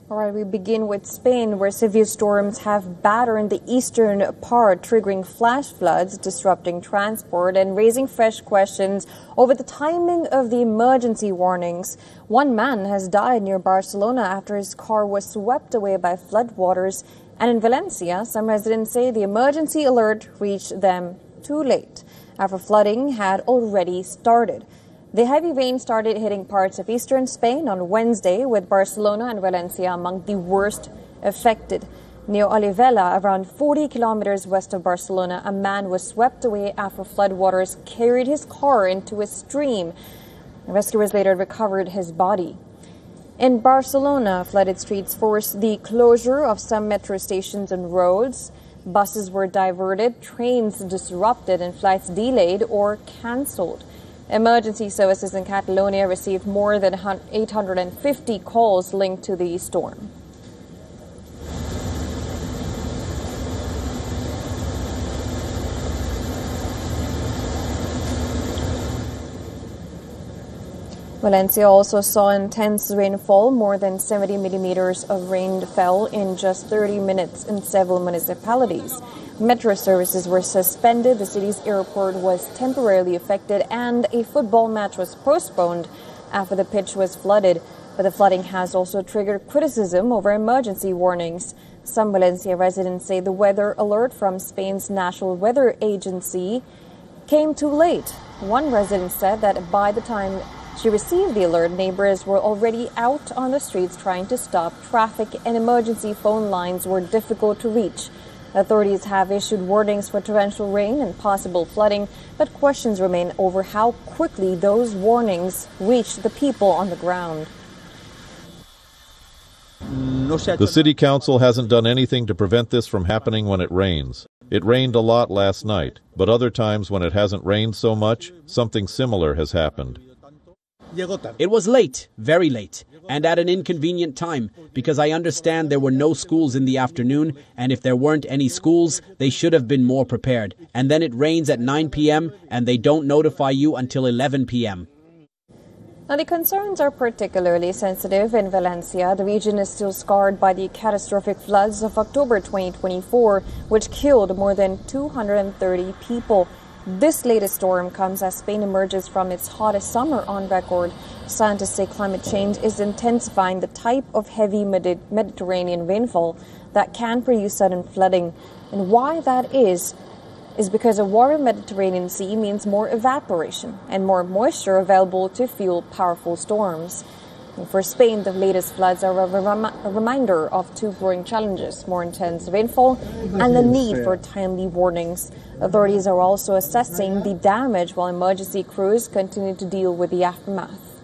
All right, we begin with Spain, where severe storms have battered the eastern part, triggering flash floods, disrupting transport, and raising fresh questions over the timing of the emergency warnings. One man has died near Barcelona after his car was swept away by floodwaters. And in Valencia, some residents say the emergency alert reached them too late, after flooding had already started. The heavy rain started hitting parts of eastern Spain on Wednesday, with Barcelona and Valencia among the worst affected. Near Olivella, around 40 kilometers west of Barcelona, a man was swept away after floodwaters carried his car into a stream. Rescuers later recovered his body. In Barcelona, flooded streets forced the closure of some metro stations and roads. Buses were diverted, trains disrupted, and flights delayed or cancelled. Emergency services in Catalonia received more than 850 calls linked to the storm. Valencia also saw intense rainfall. More than 70 millimeters of rain fell in just 30 minutes in several municipalities. Metro services were suspended, the city's airport was temporarily affected, and a football match was postponed after the pitch was flooded. But the flooding has also triggered criticism over emergency warnings. Some Valencia residents say the weather alert from Spain's National Weather Agency came too late. One resident said that by the time she received the alert, neighbors were already out on the streets trying to stop traffic, and emergency phone lines were difficult to reach. Authorities have issued warnings for torrential rain and possible flooding, but questions remain over how quickly those warnings reach the people on the ground. The city council hasn't done anything to prevent this from happening when it rains. It rained a lot last night, but other times when it hasn't rained so much, something similar has happened. It was late, very late, and at an inconvenient time, because I understand there were no schools in the afternoon, and if there weren't any schools, they should have been more prepared. And then it rains at 9 p.m., and they don't notify you until 11 p.m. Now, the concerns are particularly sensitive in Valencia. The region is still scarred by the catastrophic floods of October 2024, which killed more than 230 people. This latest storm comes as Spain emerges from its hottest summer on record. Scientists say climate change is intensifying the type of heavy Mediterranean rainfall that can produce sudden flooding. And why that is because a warmer Mediterranean Sea means more evaporation and more moisture available to fuel powerful storms. And for Spain, the latest floods are a reminder of two growing challenges: more intense rainfall and the need for timely warnings. Authorities are also assessing the damage while emergency crews continue to deal with the aftermath.